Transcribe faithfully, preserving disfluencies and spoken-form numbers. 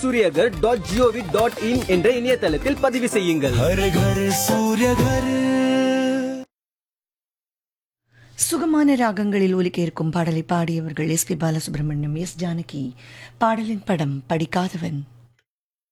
Surya Ghar dot gov dot in என்ற இணையதளத்தில் பதிவு செய்யுங்கள். हर घर सूर्य घर. சுகமான ராகங்களில் ஒலிக்க இருக்கும் பாடலை பாடியவர்கள் S B Balasubramaniam, S Janaki. பாடலின் படம் படிக்காதவன்.